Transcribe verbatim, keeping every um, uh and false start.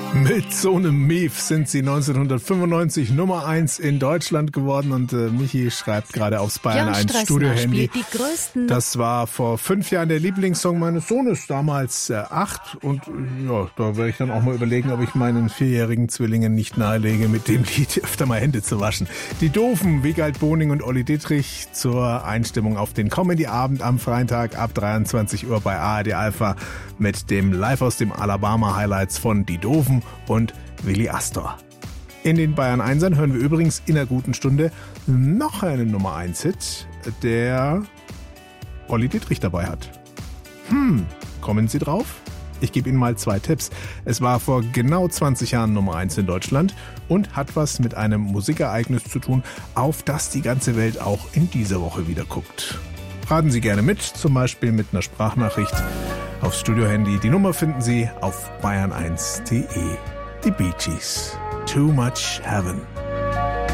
Mit so einem Mief sind sie neunzehnhundertfünfundneunzig Nummer eins in Deutschland geworden und äh, Michi schreibt gerade aufs Bayern eins Studiohandy. Die größten. Das war vor fünf Jahren der Lieblingssong meines Sohnes, damals äh, acht. Und äh, ja, da werde ich dann auch mal überlegen, ob ich meinen vierjährigen Zwillingen nicht nahelege, mit dem Lied öfter mal Hände zu waschen. Die Doofen, Wiegald Boning und Olli Dittrich zur Einstimmung auf den Comedy-Abend am Freitag ab dreiundzwanzig Uhr bei A R D Alpha mit dem Live aus dem Alabama Highlights von Die Doofen und Willi Astor. In den Bayern Einsern hören wir übrigens in einer guten Stunde noch einen Nummer eins Hit, der Olli Dittrich dabei hat. Hm, kommen Sie drauf? Ich gebe Ihnen mal zwei Tipps. Es war vor genau zwanzig Jahren Nummer eins in Deutschland und hat was mit einem Musikereignis zu tun, auf das die ganze Welt auch in dieser Woche wieder guckt. Raten Sie gerne mit, zum Beispiel mit einer Sprachnachricht aufs Studiohandy. Die Nummer finden Sie auf bayern eins punkt de. Die Bee Gees. Too Much Heaven.